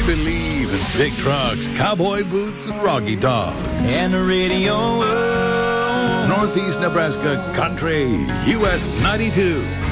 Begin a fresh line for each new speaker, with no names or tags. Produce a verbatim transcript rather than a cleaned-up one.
believe in big trucks, cowboy boots, and Rocky Top.
And the radio.
Northeast Nebraska Country, U S ninety-two.